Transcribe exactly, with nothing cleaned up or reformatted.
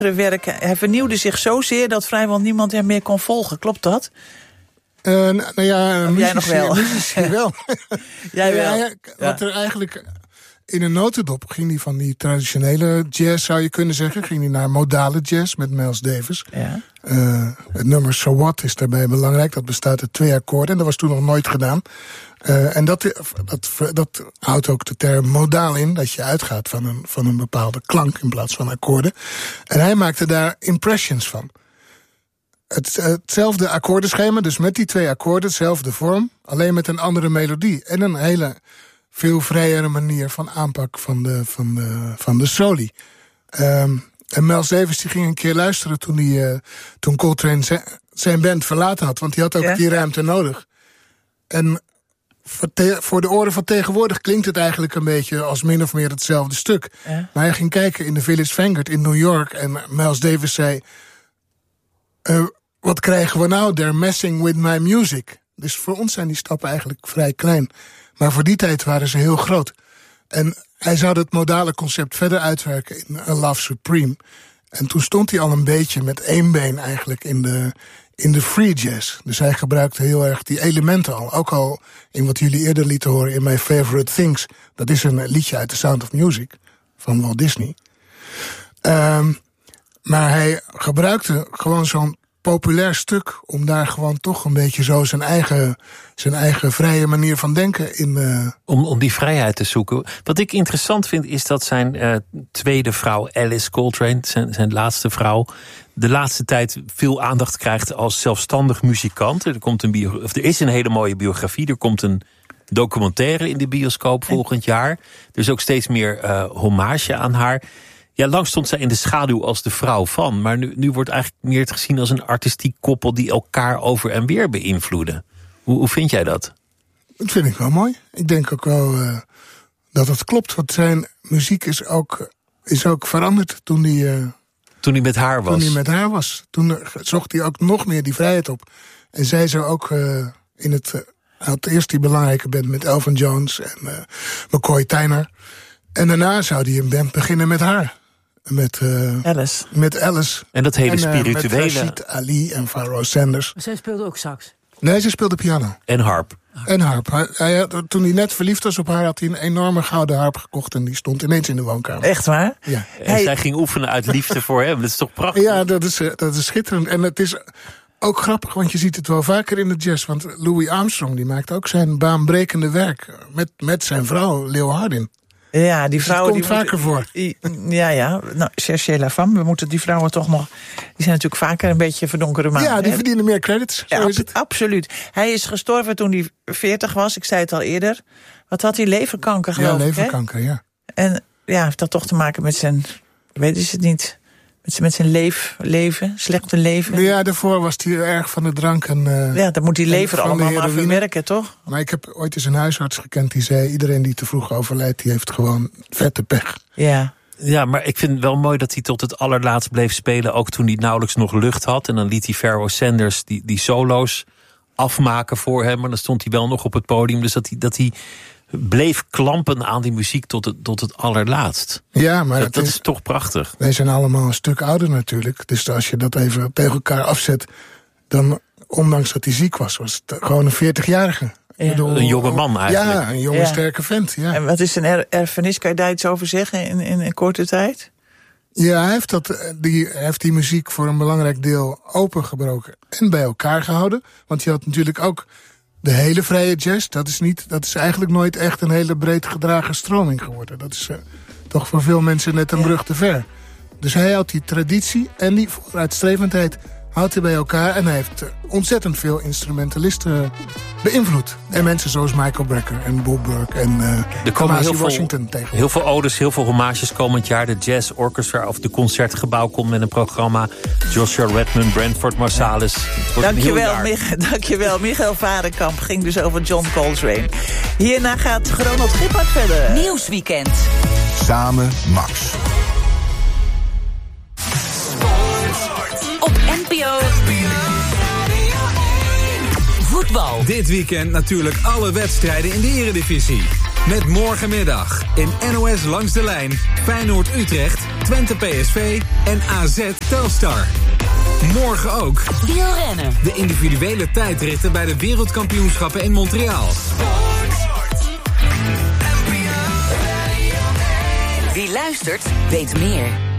werken. Hij vernieuwde zich zozeer dat vrijwel niemand hem meer kon volgen. Klopt dat? Uh, nou ja, muzici, jij nog wel? Muzici wel. Jij wel. Ja, wat ja. er eigenlijk in een notendop ging hij van die traditionele jazz, zou je kunnen zeggen, ging hij naar modale jazz met Miles Davis. Ja. Uh, het nummer So What is daarbij belangrijk. Dat bestaat uit twee akkoorden en dat was toen nog nooit gedaan. Uh, en dat, dat, dat houdt ook de term modaal in, dat je uitgaat van een, van een bepaalde klank in plaats van akkoorden. En hij maakte daar impressions van. Het, hetzelfde akkoordenschema, dus met die twee akkoorden, dezelfde vorm, alleen met een andere melodie. En een hele veel vrijere manier van aanpak van de, van de, van de soli. Um, en Miles Davis die ging een keer luisteren toen, die, uh, toen Coltrane zijn, zijn band verlaten had. Want die had ook ja? die ruimte nodig. En voor, te, voor de oren van tegenwoordig klinkt het eigenlijk een beetje als min of meer hetzelfde stuk. Ja? Maar hij ging kijken in de Village Vanguard in New York en Miles Davis zei, Uh, wat krijgen we nou? They're messing with my music. Dus voor ons zijn die stappen eigenlijk vrij klein. Maar voor die tijd waren ze heel groot. En hij zou het modale concept verder uitwerken in A Love Supreme. En toen stond hij al een beetje met één been eigenlijk in de, in de free jazz. Dus hij gebruikte heel erg die elementen al. Ook al in wat jullie eerder lieten horen in My Favorite Things. Dat is een liedje uit The Sound of Music van Walt Disney. Um, Maar hij gebruikte gewoon zo'n populair stuk om daar gewoon toch een beetje zo zijn eigen, zijn eigen vrije manier van denken in. Uh... Om, om die vrijheid te zoeken. Wat ik interessant vind is dat zijn uh, tweede vrouw Alice Coltrane, zijn, zijn laatste vrouw, de laatste tijd veel aandacht krijgt als zelfstandig muzikant. Er, komt een bio, of er is een hele mooie biografie, er komt een documentaire in de bioscoop volgend jaar. Er is ook steeds meer uh, hommage aan haar. Ja, lang stond zij in de schaduw als de vrouw van. Maar nu, nu wordt eigenlijk meer het gezien als een artistiek koppel die elkaar over en weer beïnvloeden. Hoe, hoe vind jij dat? Dat vind ik wel mooi. Ik denk ook wel uh, dat het klopt. Want zijn muziek is ook, is ook veranderd toen hij, uh, toen hij met haar was. Toen hij met haar was. Toen zocht hij ook nog meer die vrijheid op. En zij zou ook uh, in het... Uh, had eerst die belangrijke band met Elvin Jones en uh, McCoy Tyner. En daarna zou hij een band beginnen met haar. Met, uh, Alice. met Alice. En dat hele en, uh, spirituele... met Rashid Ali en Pharoah Sanders. Maar zij speelde ook sax? Nee, ze speelde piano. En harp. En harp. Hij, hij, toen hij net verliefd was op haar, had hij een enorme gouden harp gekocht. En die stond ineens in de woonkamer. Echt waar? Ja. En hey. zij ging oefenen uit liefde voor hem. Dat is toch prachtig? Ja, dat is, dat is schitterend. En het is ook grappig, want je ziet het wel vaker in de jazz. Want Louis Armstrong die maakt ook zijn baanbrekende werk met, met zijn vrouw, Leo Hardin. Ja, die vrouwen komt die vaker moeten, voor. Ja, ja. Nou, Cherchez la femme. We moeten die vrouwen toch nog... Die zijn natuurlijk vaker een beetje verdonkere maan. Ja, die hè? verdienen meer credits. Ja, zo is het. Absoluut. Hij is gestorven toen hij veertig was. Ik zei het al eerder. Wat had hij? Leverkanker, geloof ik. Ja, leverkanker, hè? ja. En ja, heeft dat toch te maken met zijn... Weten ze het niet... Met zijn, met zijn leef, leven, slechte leven. Ja, daarvoor was hij erg van de drank. En, uh, ja, dan moet die lever allemaal maar verwerken, toch? Maar ik heb ooit eens een huisarts gekend die zei... iedereen die te vroeg overlijdt, die heeft gewoon vette pech. Ja. Ja, maar ik vind het wel mooi dat hij tot het allerlaatst bleef spelen. Ook toen hij nauwelijks nog lucht had. En dan liet hij Pharoah Sanders die, die solo's afmaken voor hem. Maar dan stond hij wel nog op het podium. Dus dat hij... Dat hij bleef klampen aan die muziek tot het, tot het allerlaatst. Ja, maar dat, dat is, is toch prachtig. Wij zijn allemaal een stuk ouder natuurlijk. Dus als je dat even tegen elkaar afzet... dan, ondanks dat hij ziek was, was het gewoon een veertigjarige. Ja. Bedoel, een jonge man eigenlijk. Ja, een jonge ja. sterke vent. Ja. En wat is een er- erfenis? Kan je daar iets over zeggen in, in een korte tijd? Ja, hij heeft, dat, die, hij heeft die muziek voor een belangrijk deel opengebroken. En bij elkaar gehouden. Want je had natuurlijk ook... De hele vrije jazz, dat is, niet, dat is eigenlijk nooit echt een hele breed gedragen stroming geworden. Dat is uh, toch voor veel mensen net een ja. brug te ver. Dus hij houdt die traditie en die vooruitstrevendheid houdt hij bij elkaar. En hij heeft uh, ontzettend veel instrumentalisten beïnvloed. En mensen zoals Michael Brecker en Bob Burke en uh, Kamasi Washington tegenwoordig. Heel veel odes, heel veel hommages komend jaar. De Jazz Orchestra of de Concertgebouw komt met een programma. Joshua Redman, Branford Marsalis. Dankjewel, Mich- dankjewel. Michael Varenkamp ging dus over John Coltrane. Hierna gaat Ronald Gippard verder. Nieuwsweekend. Samen Max. Op N P O voetbal. Dit weekend natuurlijk alle wedstrijden in de Eredivisie. Met morgenmiddag in N O S Langs de Lijn Feyenoord-Utrecht, Twente P S V en A Z Telstar. Morgen ook wielrennen. De individuele tijdritten bij de wereldkampioenschappen in Montreal. Wie luistert, weet meer.